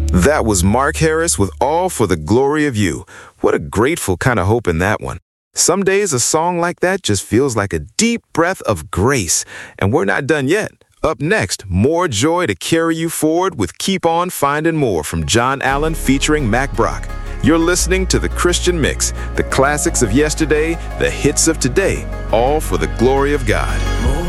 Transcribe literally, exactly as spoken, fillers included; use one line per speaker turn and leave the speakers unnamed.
That was Mark Harris with All for the Glory of You. What a grateful kind of hope in that one. Some days a song like that just feels like a deep breath of grace. And we're not done yet. Up next, more joy to carry you forward with Keep On Finding More from John Allen featuring Mac Brock. You're listening to The Christian Mix, the classics of yesterday, the hits of today, all for the glory of God.